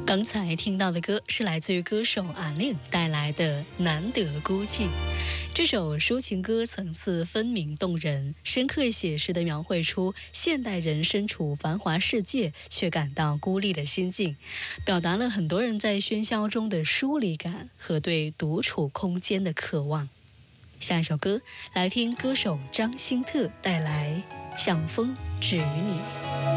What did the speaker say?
刚才听到的歌是来自于歌手阿令带来的《难得孤寂》。这首抒情歌层次分明动人，深刻写实地描绘出现代人身处繁华世界却感到孤立的心境，表达了很多人在喧嚣中的疏离感和对独处空间的渴望。下一首歌，来听歌手张新特带来《向风止于你》。